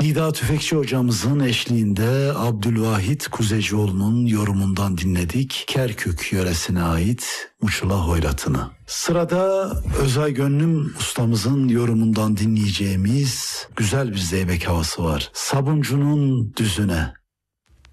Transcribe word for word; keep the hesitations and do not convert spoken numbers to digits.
Nida Tüfekçi hocamızın eşliğinde Abdülvahit Kuzecioğlu'nun yorumundan dinledik. Kerkük yöresine ait Muçula Hoyratını. Sırada Özay Gönlüm ustamızın yorumundan dinleyeceğimiz güzel bir zeybek havası var. Sabuncunun düzüne.